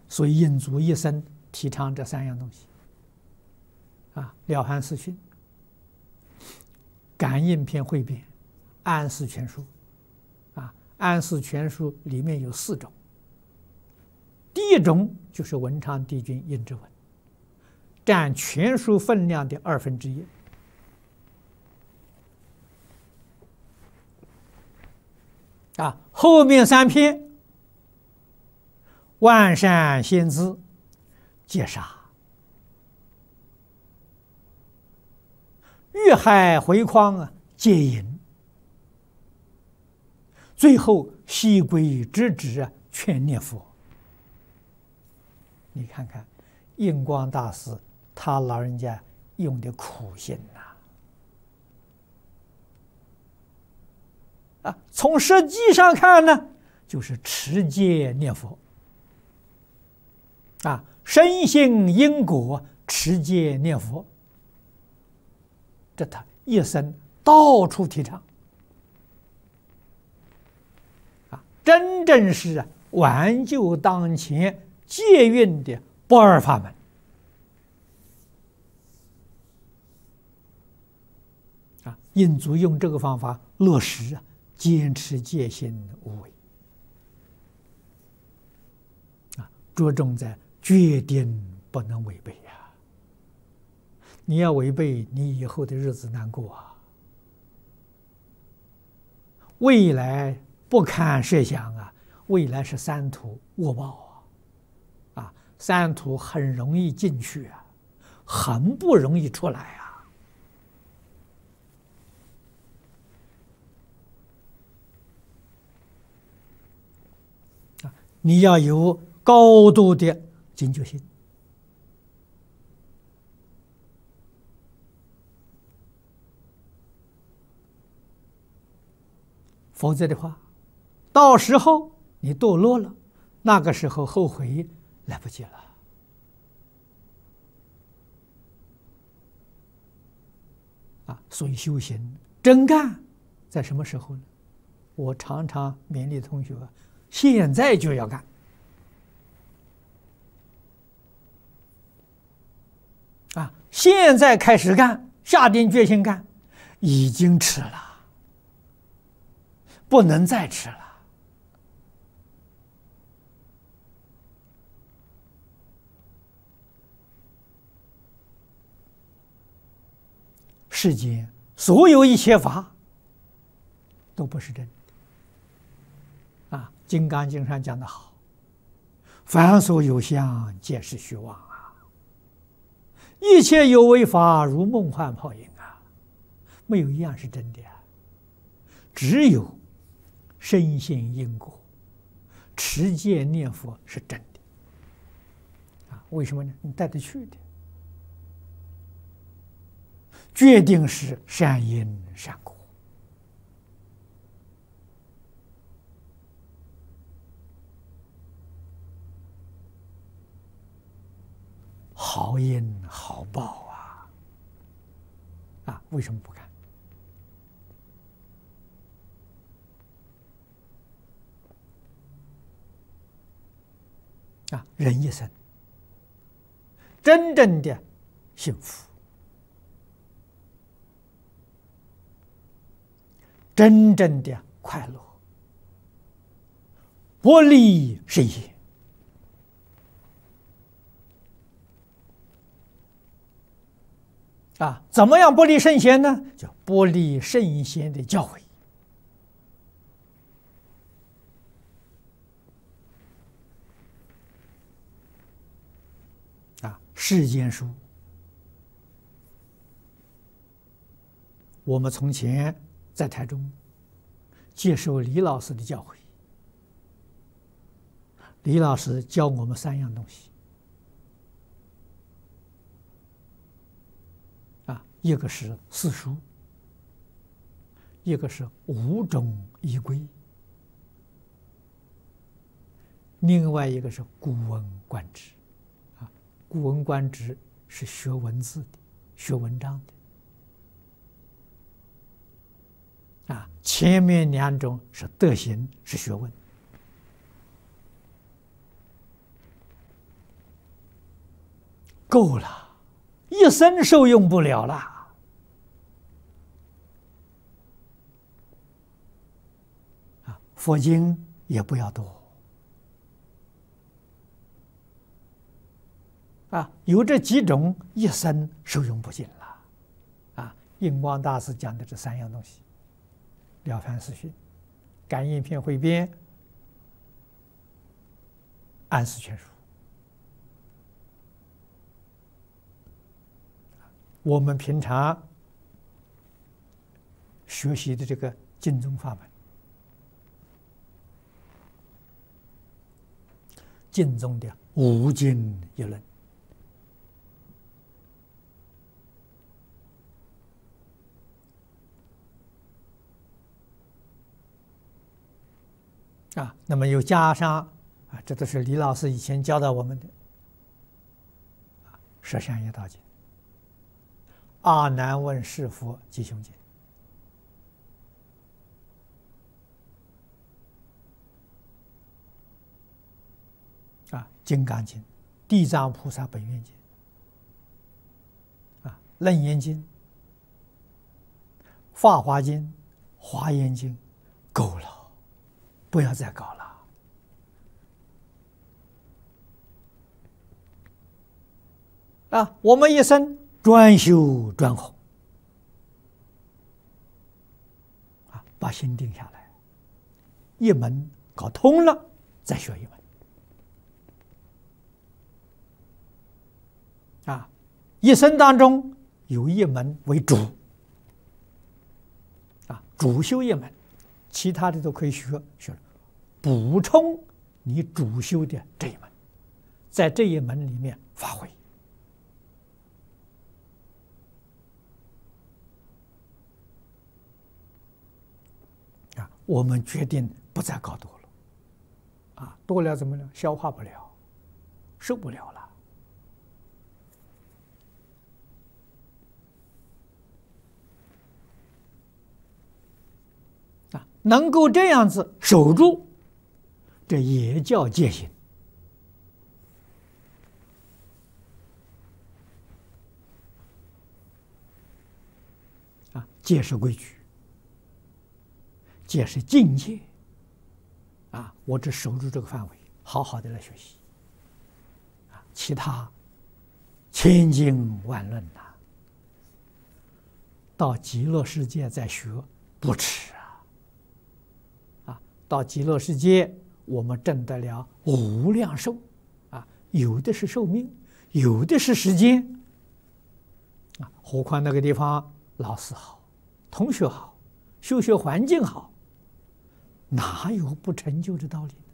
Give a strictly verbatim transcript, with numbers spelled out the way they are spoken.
所以印祖一生提倡这三样东西啊：了凡四训、感应篇汇编、安世全书。啊，安世全书里面有四种，第一种就是文昌帝君印之文，占全书分量的二分之一。啊，后面三篇万善先知戒杀，遇害回匡啊戒淫，最后西归直指啊劝念佛。你看看印光大师他老人家用的苦心呐、啊！啊，从实际上看呢，就是持戒念佛。啊，深信因果，持戒念佛，这他一生到处提倡。啊，真正是挽救当前戒运的不二法门。啊，印祖用这个方法落实啊，坚持戒心无为。啊，着重在决定不能违背呀、啊！你要违背，你以后的日子难过啊！未来不堪设想啊！未来是三途恶报啊！啊，三途很容易进去啊，很不容易出来啊！啊，你要有高度的警觉性，否则的话，到时候你堕落了，那个时候后悔来不及了。啊，所以修行真干在什么时候呢？我常常勉励同学，现在就要干。啊，现在开始干，下定决心干，已经迟了，不能再迟了。世间所有一切法都不是真的。啊，《金刚经》上讲得好：“凡所有相，皆是虚妄啊！一切有为法，如梦幻泡影啊！没有一样是真的啊！只有深信因果，持戒念佛是真的。啊，为什么呢？你带得去的。决定是善因善果。好因好报啊！啊，为什么不干？啊，人一生真正的幸福，真正的快乐，不离圣贤。啊，怎么样不离圣贤呢？叫不离圣贤的教诲。啊，世间书，我们从前在台中接受李老师的教诲。李老师教我们三样东西。啊，一个是四书，一个是五种仪规，另外一个是古文观止。啊，古文观止是学文字的，学文章的。啊，前面两种是德行，是学问。 够了，一生受用不了了。啊，佛经也不要多。啊，有这几种，一生受用不尽了。啊，印光大师讲的这三样东西：《了凡四训》、《感应篇汇编》、《安世全书》。我们平常学习的这个经宗法门，经宗的无经一论。啊，那么又加上啊，这都是李老师以前教导我们的啊，《十善业道经》、《阿难问是佛吉凶经》啊，《金刚经》、《地藏菩萨本愿经》啊，《楞严经》、《法华经》、《华严经》，够了。不要再搞了啊！我们一生专修专弘啊，把心定下来，一门搞通了，再学一门啊。一生当中有一门为主啊，主修一门。其他的都可以学学，补充你主修的这一门，在这一门里面发挥啊！我们决定不再搞多了啊，多了怎么了？消化不了，受不了了。能够这样子守住，这也叫戒心啊！戒是规矩，戒是境界啊！我只守住这个范围，好好的来学习啊！其他千经万论呐、啊，到极乐世界再学不迟。到极乐世界，我们证得了无量寿，啊，有的是寿命，有的是时间，啊，何况那个地方老师好，同学好，修学环境好，哪有不成就的道理？